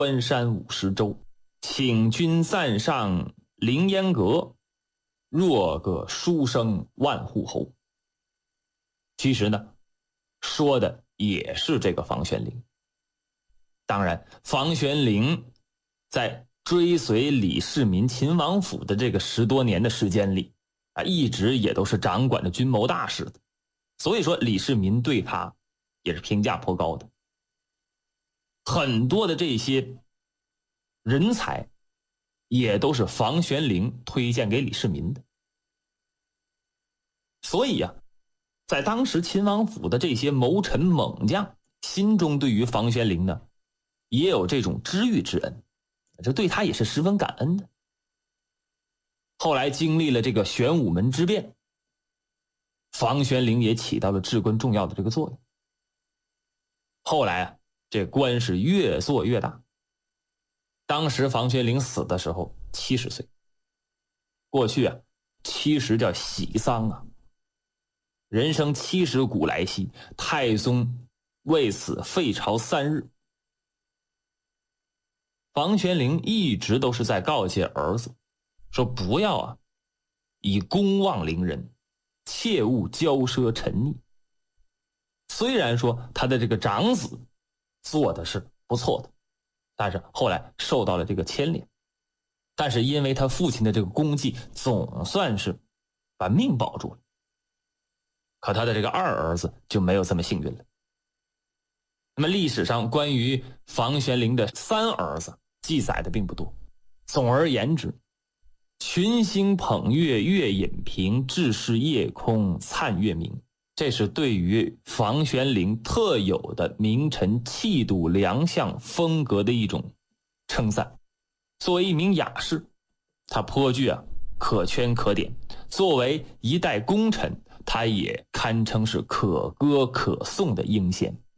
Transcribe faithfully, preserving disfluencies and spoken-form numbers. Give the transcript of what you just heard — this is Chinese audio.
关山五十州，请君暂上凌烟阁，若个书生万户侯。其实呢，说的也是这个房玄龄。当然，房玄龄在追随李世民秦王府的这个十多年的时间里啊，一直也都是掌管着军谋大事的，所以说李世民对他也是评价颇高的。很多的这些人才也都是房玄龄推荐给李世民的。所以啊，在当时秦王府的这些谋臣猛将心中对于房玄龄呢也有这种知遇之恩，这对他也是十分感恩的。后来经历了这个玄武门之变，房玄龄也起到了至关重要的这个作用。后来啊，这官是越做越大。当时房玄龄死的时候七十岁，过去啊，七十叫喜丧啊。人生七十古来稀，太宗为此废朝三日。房玄龄一直都是在告诫儿子，说不要啊以公望凌人，切勿骄奢沉溺。虽然说他的这个长子做的是不错的，但是后来受到了这个牵连，但是因为他父亲的这个功绩，总算是把命保住了。可他的这个二儿子就没有这么幸运了。那么历史上关于房玄龄的三儿子记载的并不多。总而言之，群星捧月月隐平，至是夜空灿月明，这是对于房玄龄特有的名臣气度良相风格的一种称赞。作为一名雅士，他颇具啊可圈可点，作为一代功臣，他也堪称是可歌可颂的英贤。